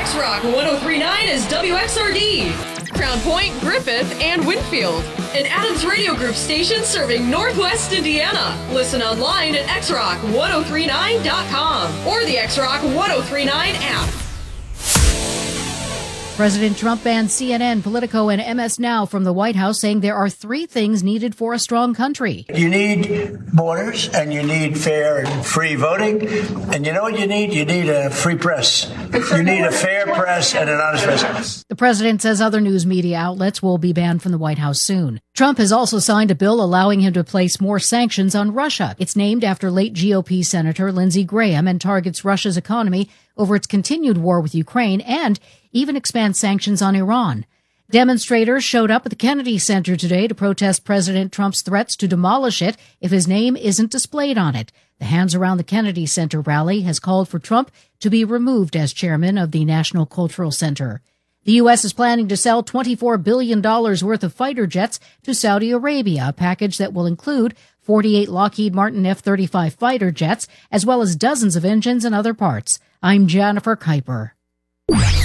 X-Rock 103.9 is WXRD. Crown Point, Griffith, and Winfield. An Adams Radio Group station serving Northwest Indiana. Listen online at xrock1039.com or the X-Rock 1039 app. President Trump banned CNN, Politico, and MS Now from the White House, saying there are three things needed for a strong country. You need borders, and you need fair and free voting. And you know what you need? You need a free press. You need a fair press and an honest press. The president says other news media outlets will be banned from the White House soon. Trump has also signed a bill allowing him to place more sanctions on Russia. It's named after late GOP Senator Lindsey Graham and targets Russia's economy over its continued war with Ukraine and even expands sanctions on Iran. Demonstrators showed up at the Kennedy Center today to protest President Trump's threats to demolish it if his name isn't displayed on it. The Hands Around the Kennedy Center rally has called for Trump to be removed as chairman of the National Cultural Center. The U.S. is planning to sell $24 billion worth of fighter jets to Saudi Arabia, a package that will include 48 Lockheed Martin F-35 fighter jets, as well as dozens of engines and other parts. I'm Jennifer Kuiper.